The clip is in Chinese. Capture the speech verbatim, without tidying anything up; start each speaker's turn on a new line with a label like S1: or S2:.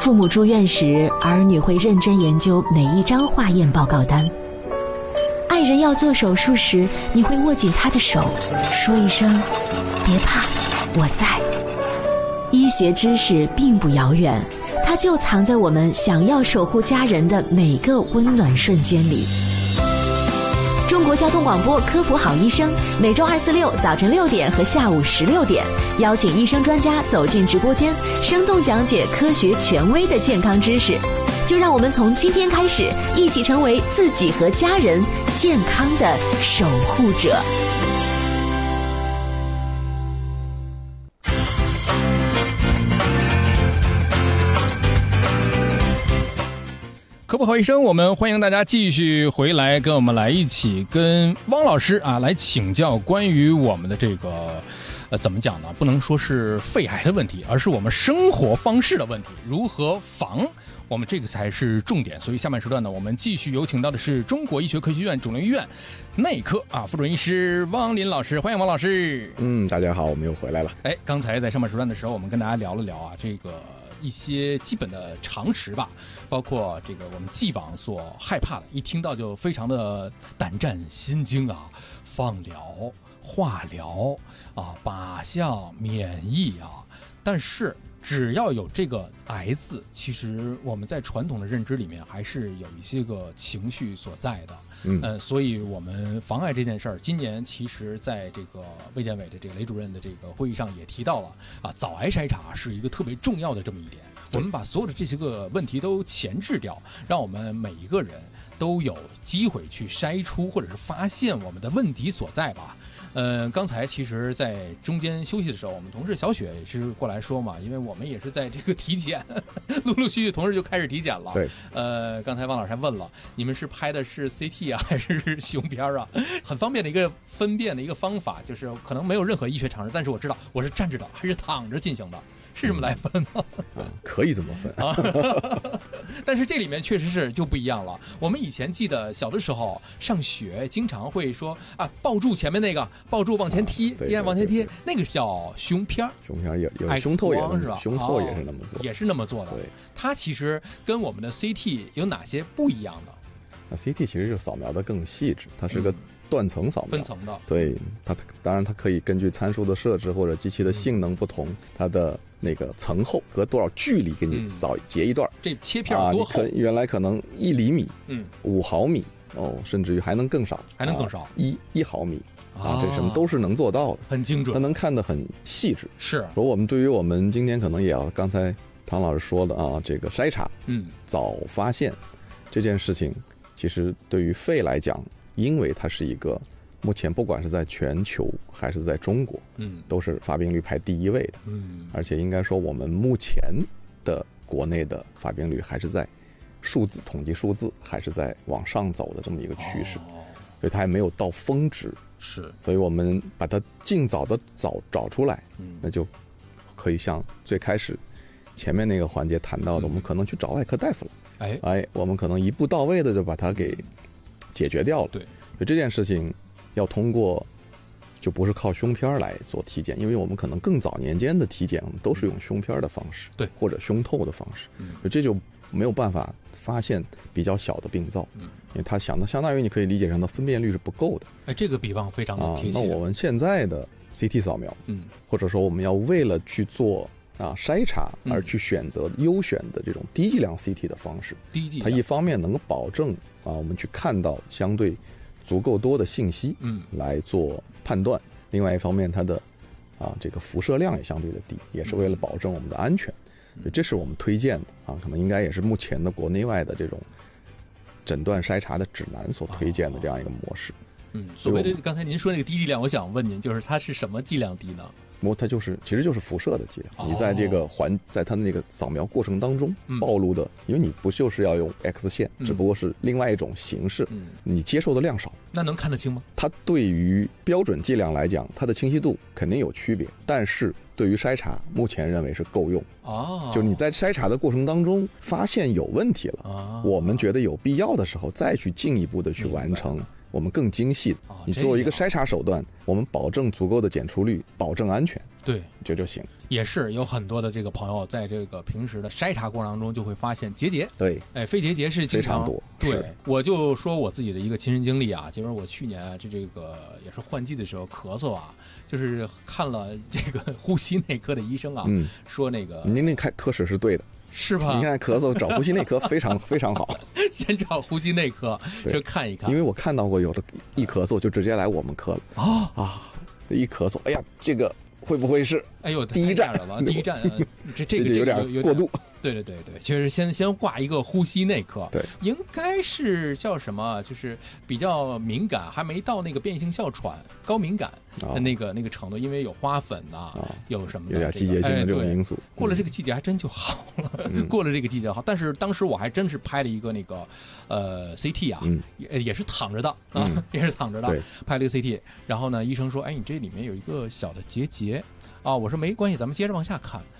S1: 父母住院时，儿女会认真研究每一张化验报告单。爱人要做手术时，你会握紧他的手，说一声别怕，我在。医学知识并不遥远，它就藏在我们想要守护家人的每个温暖瞬间里。中国交通广播科普好医生，每周二四六早晨六点和下午十六点，邀请医生专家走进直播间，生动讲解科学权威的健康知识。就让我们从今天开始，一起成为自己和家人健康的守护者。
S2: 科普好医生，我们欢迎大家继续回来跟我们来一起跟汪老师啊来请教关于我们的这个呃怎么讲呢？不能说是肺癌的问题，而是我们生活方式的问题，如何防？我们这个才是重点。所以下半时段呢，我们继续有请到的是中国医学科学院肿瘤医院内科啊副主任医师汪林老师，欢迎汪老师。
S3: 嗯，大家好，我们又回来了。
S2: 哎，刚才在上半时段的时候，我们跟大家聊了聊啊这个一些基本的常识吧，包括这个我们既往所害怕的，一听到就非常的胆战心惊啊，放疗、化疗啊、靶向、免疫啊，但是只要有这个癌字，其实我们在传统的认知里面还是有一些个情绪所在的。嗯、呃，所以我们防癌这件事儿，今年其实在这个卫健委的这个雷主任的这个会议上也提到了啊，早癌筛查是一个特别重要的这么一点。我们把所有的这些个问题都前置掉，让我们每一个人都有机会去筛出或者是发现我们的问题所在吧。呃，刚才其实在中间休息的时候，我们同事小雪也是过来说嘛，因为我们也是在这个体检，陆陆续续同事就开始体检了。
S3: 对，
S2: 呃，刚才汪老师还问了，你们是拍的是 C T 啊，还是胸片啊？很方便的一个分辨的一个方法，就是可能没有任何医学常识，但是我知道我是站着的还是躺着进行的。是这么来分吗？
S3: 啊，可以这么分
S2: 啊。但是这里面确实是就不一样了。我们以前记得小的时候上学，经常会说啊，抱住前面那个，抱住往前踢，踢、啊、往前踢，那个叫胸片。
S3: 胸片有有胸透也
S2: 是吧？
S3: 胸透也是那么做、
S2: 哦，也是那么做的。
S3: 对，
S2: 它其实跟我们的 C T 有哪些不一样的？
S3: 那 C T 其实就扫描的更细致，它是个断层扫描，
S2: 分层的。
S3: 对，它当然它可以根据参数的设置或者机器的性能不同，嗯、它的那个层厚隔多少距离给你扫截一段，
S2: 嗯、这切片多厚？
S3: 啊、原来可能一厘米，
S2: 嗯，
S3: 五毫米哦，甚至于还能更少，
S2: 还能更少，
S3: 啊、一一毫米啊，这什么都是能做到的，
S2: 很精准，
S3: 它能看得很细致。
S2: 是，
S3: 而我们对于我们今天可能也要刚才唐老师说的啊，这个筛查，
S2: 嗯，
S3: 早发现这件事情，其实对于肺来讲，因为它是一个。目前不管是在全球还是在中国，
S2: 嗯，
S3: 都是发病率排第一位的，
S2: 嗯，
S3: 而且应该说我们目前的国内的发病率还是在数字统计数字还是在往上走的这么一个趋势，
S2: 哦、
S3: 所以它还没有到峰值，
S2: 是，
S3: 所以我们把它尽早的找找出来，
S2: 嗯，
S3: 那就可以像最开始前面那个环节谈到的，嗯、我们可能去找外科大夫了，
S2: 哎
S3: 哎，我们可能一步到位的就把它给解决掉了，
S2: 对，
S3: 所以这件事情。要通过，就不是靠胸片来做体检，因为我们可能更早年间的体检都是用胸片的方式，
S2: 对，
S3: 或者胸透的方式，嗯，这就没有办法发现比较小的病灶，嗯，因为它想的相当于你可以理解成它分辨率是不够的，
S2: 哎，这个比方非常的贴切。
S3: 啊，那我们现在的 C T 扫描，
S2: 嗯，
S3: 或者说我们要为了去做啊筛查而去选择优选的这种低剂量 C T 的方式，
S2: 低剂量，
S3: 它一方面能够保证啊我们去看到相对。足够多的信息，
S2: 嗯，
S3: 来做判断。另外一方面，它的啊这个辐射量也相对的低，也是为了保证我们的安全。
S2: 嗯、
S3: 所以这是我们推荐的啊，可能应该也是目前的国内外的这种诊断筛查的指南所推荐的这样一个模式。
S2: 哦、嗯，所谓的刚才您说那个低剂量，我想问您，就是它是什么剂量低呢？
S3: 它就是其实就是辐射的剂量，哦、你在这个环在它的那个扫描过程当中暴露的，嗯、因为你不就是要用 X 线，嗯、只不过是另外一种形式，嗯、你接受的量少，
S2: 那能看得清吗？
S3: 它对于标准剂量来讲，它的清晰度肯定有区别，但是对于筛查，目前认为是够用。
S2: 哦，
S3: 就你在筛查的过程当中发现有问题了，
S2: 哦、
S3: 我们觉得有必要的时候，再去进一步的去完成我们更精细的。
S2: 哦、
S3: 你作为一个筛查手段，我们保证足够的检出率，保证安全，
S2: 对，
S3: 这就行。
S2: 也是有很多的这个朋友在这个平时的筛查过程当中就会发现结节，
S3: 对，
S2: 哎，肺结节是经常
S3: 非常多。
S2: 对，我就说我自己的一个亲身经历啊，就是我去年这这个也是换季的时候咳嗽啊，就是看了这个呼吸内科的医生啊，嗯、说那个
S3: 您那开科室是对的。
S2: 是吧？
S3: 你看咳嗽找呼吸内科非常非常好，
S2: 先找呼吸内科就看一看。
S3: 因为我看到过有的一咳嗽就直接来我们科了啊啊！一咳嗽，哎呀，这个会不会是？
S2: 哎呦，
S3: 第一站
S2: 了吧？第一站，这这个
S3: 有点过度。
S2: 对对对对，就是先先挂一个呼吸内科，
S3: 对，
S2: 应该是叫什么？就是比较敏感，还没到那个变性哮喘高敏感的那个、哦、那个程度，因为有花粉呐、啊，哦、有什么、
S3: 有点季节性的这种因素。
S2: 哎、过了这个季节还真就好了，嗯、过了这个季节好。但是当时我还真是拍了一个那个呃 C T 啊，嗯、也也是躺着的啊，嗯、也是躺着的，拍了一个 C T， 然后呢，医生说，哎，你这里面有一个小的结节。啊，我说没关系，咱们接着往下看。